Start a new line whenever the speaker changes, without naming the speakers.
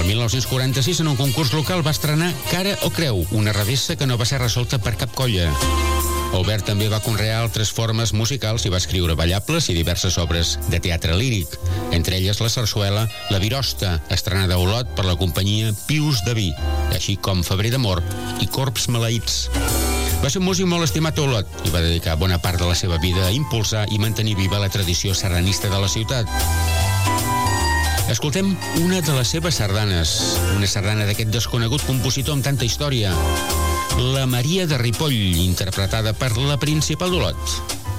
El 1946, en un concurs local, va estrenar Cara o Creu, una revessa que no va ser resolta per cap colla. Albert també va conrear altres formes musicals i va escriure ballables i diverses obres de teatre líric, entre elles la sarsuela La Virosta, estrenada a Olot per la companyia Pius de Vi, així com Febrer d'Amor i Corps Maleïts. Va ser un músic molt estimat a Olot i va dedicar bona part de la seva vida a impulsar i mantenir viva la tradició sardanista de la ciutat. Escoltem una de les seves sardanes, una sardana d'aquest desconegut compositor amb tanta història, La Maria de Ripoll, interpretada per la Principal d'Olot.